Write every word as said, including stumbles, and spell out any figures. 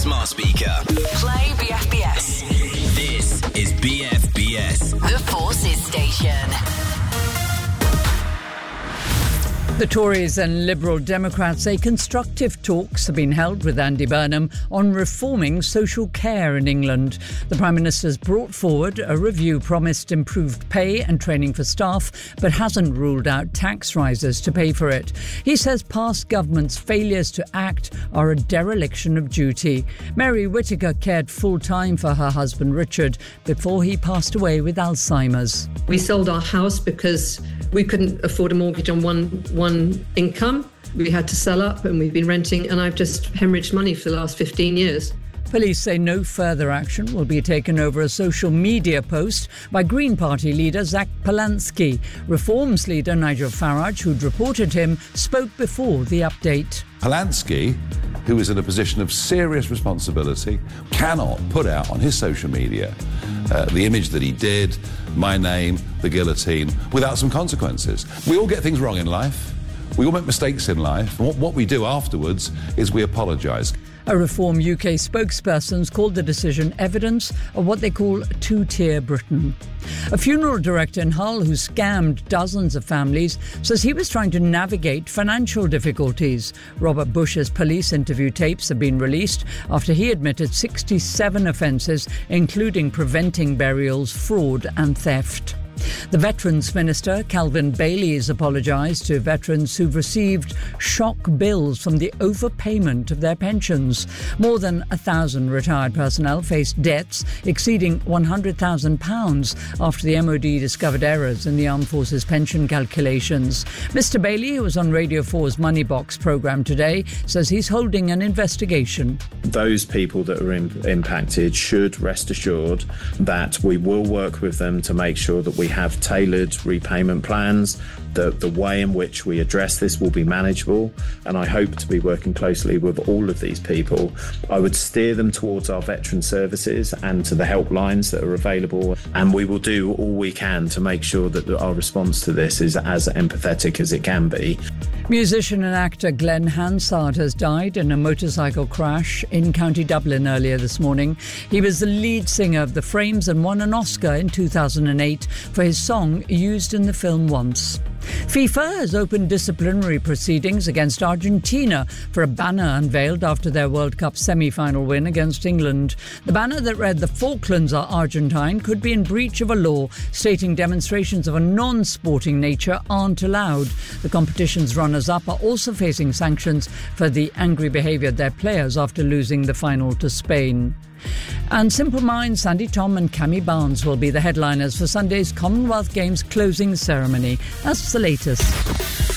smart speaker. Play B F B S. This is B F B S. The Forces Station. The Tories and Liberal Democrats say constructive talks have been held with Andy Burnham on reforming social care in England. The Prime Minister's brought forward a review promised improved pay and training for staff, but hasn't ruled out tax rises to pay for it. He says past governments' failures to act are a dereliction of duty. Mary Whittaker cared full-time for her husband Richard before he passed away with Alzheimer's. We sold our house because we couldn't afford a mortgage on one one income. We had to sell up and we've been renting, and I've just hemorrhaged money for the last fifteen years. Police say no further action will be taken over a social media post by Green Party leader Zach Polansky. Reforms leader Nigel Farage, who'd reported him, spoke before the update. Polansky, who is in a position of serious responsibility, cannot put out on his social media uh, the image that he did, my name, the guillotine, without some consequences. We all get things wrong in life. We all make mistakes in life. And what, what we do afterwards is we apologise. A Reform U K spokesperson's called the decision evidence of what they call two-tier Britain. A funeral director in Hull who scammed dozens of families says he was trying to navigate financial difficulties. Robert Bush's police interview tapes have been released after he admitted sixty-seven offences, including preventing burials, fraud and theft. The Veterans Minister, Calvin Bailey, has apologised to veterans who've received shock bills from the overpayment of their pensions. More than a thousand retired personnel faced debts exceeding one hundred thousand pounds after the M O D discovered errors in the Armed Forces pension calculations. Mister Bailey, who was on Radio four's Money Box programme today, says he's holding an investigation. Those people that are in, impacted should rest assured that we will work with them to make sure that we have tailored repayment plans. The, the way in which we address this will be manageable, and I hope to be working closely with all of these people. I would steer them towards our veteran services and to the helplines that are available, and we will do all we can to make sure that our response to this is as empathetic as it can be. Musician and actor Glenn Hansard has died in a motorcycle crash in County Dublin earlier this morning. He was the lead singer of The Frames and won an Oscar in two thousand eight for his song used in the film Once. FIFA has opened disciplinary proceedings against Argentina for a banner unveiled after their World Cup semi-final win against England. The banner that read "The Falklands are Argentine" could be in breach of a law stating demonstrations of a non-sporting nature aren't allowed. The competition's runners-up are also facing sanctions for the angry behaviour of their players after losing the final to Spain. And Simple Minds, Sandy Tom and Cammy Barnes will be the headliners for Sunday's Commonwealth Games closing ceremony. That's the latest.